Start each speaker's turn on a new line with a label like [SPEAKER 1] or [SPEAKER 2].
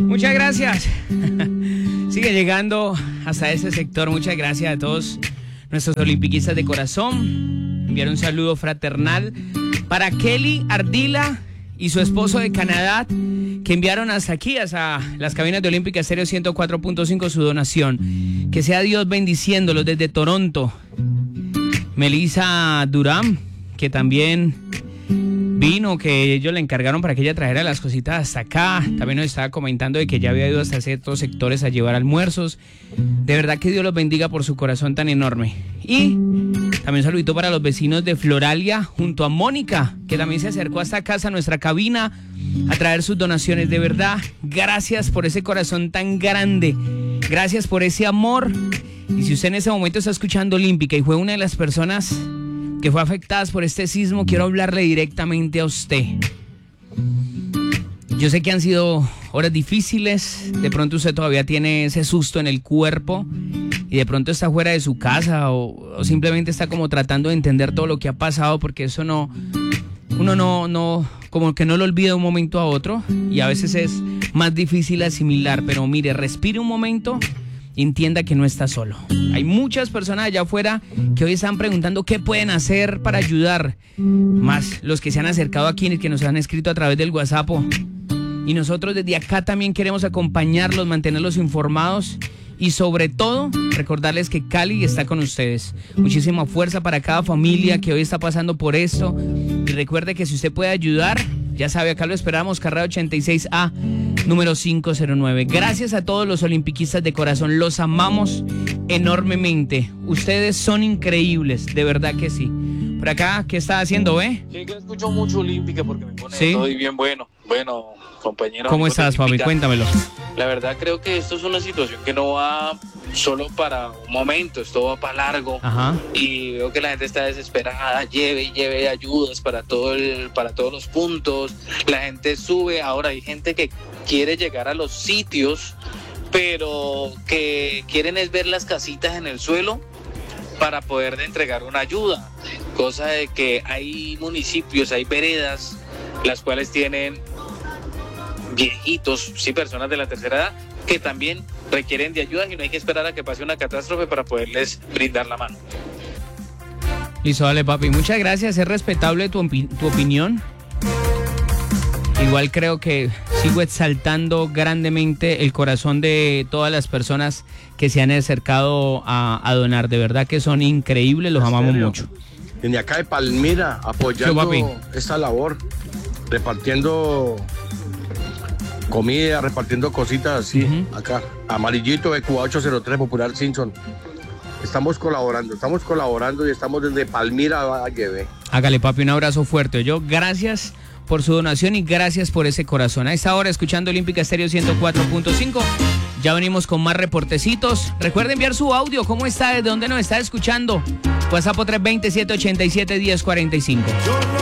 [SPEAKER 1] Muchas gracias. Sigue llegando hasta ese sector. Muchas gracias a todos nuestros olimpiquistas de corazón. Enviar un saludo fraternal para Kelly Ardila y su esposo de Canadá, que enviaron hasta aquí, hasta las cabinas de Olímpica Estéreo 104.5 su donación. Que sea Dios bendiciéndolos desde Toronto. Melissa Durán, que también vino, que ellos le encargaron para que ella trajera las cositas hasta acá. También nos estaba comentando de que ya había ido hasta ciertos sectores a llevar almuerzos. De verdad que Dios los bendiga por su corazón tan enorme. Y también un saludito para los vecinos de Floralia, junto a Mónica, que también se acercó hasta casa, a nuestra cabina, a traer sus donaciones. De verdad, gracias por ese corazón tan grande. Gracias por ese amor. Y si usted en ese momento está escuchando Olímpica y fue una de las personas que fue afectadas por este sismo, quiero hablarle directamente a usted. Yo sé que han sido horas difíciles, de pronto usted todavía tiene ese susto en el cuerpo y de pronto está fuera de su casa o simplemente está como tratando de entender todo lo que ha pasado, porque eso uno no, como que no lo olvida de un momento a otro y a veces es más difícil asimilar, pero mire, respire un momento. Entienda que no está solo. Hay muchas personas allá afuera que hoy están preguntando qué pueden hacer para ayudar. Más los que se han acercado aquí, que nos han escrito a través del WhatsApp. Y nosotros desde acá también queremos acompañarlos, mantenerlos informados y sobre todo recordarles que Cali está con ustedes. Muchísima fuerza para cada familia que hoy está pasando por esto. Y recuerde que si usted puede ayudar, ya sabe, acá lo esperamos, carrera 86A, número 509. Gracias a todos los olimpiquistas de corazón, los amamos enormemente. Ustedes son increíbles, de verdad que sí. Por acá, ¿qué está haciendo,
[SPEAKER 2] Sí, que escucho mucho Olímpica porque me pone todo y bien bueno. Bueno, compañero.
[SPEAKER 1] ¿Cómo estás, papi? Cuéntamelo.
[SPEAKER 2] La verdad creo que esto es una situación que no va solo para un momento, esto va para largo.
[SPEAKER 1] Ajá.
[SPEAKER 2] Y veo que la gente está desesperada, lleve ayudas para todos los puntos. La gente sube, ahora hay gente que quiere llegar a los sitios, pero que quieren es ver las casitas en el suelo para poder entregar una ayuda. Cosa de que hay municipios, hay veredas, las cuales tienen viejitos, sí, personas de la tercera edad, que también requieren de ayuda y no hay que esperar a que pase una catástrofe para poderles brindar la mano.
[SPEAKER 1] Listo, dale, papi. Muchas gracias, es respetable tu opinión. Igual creo que sigo exaltando grandemente el corazón de todas las personas que se han acercado a donar. De verdad que son increíbles, los amamos mucho.
[SPEAKER 3] Desde acá de Palmira, apoyando esta labor, repartiendo comida, repartiendo cositas así, acá. Amarillito de Cuba 803, Popular Simpson. Estamos colaborando y estamos desde Palmira a Lleve.
[SPEAKER 1] Hágale, papi, un abrazo fuerte. Gracias por su donación y gracias por ese corazón. A esta hora, escuchando Olímpica Estéreo 104.5. Ya venimos con más reportecitos. Recuerde enviar su audio. ¿Cómo está? ¿De dónde nos está escuchando? WhatsApp 320-787-1045.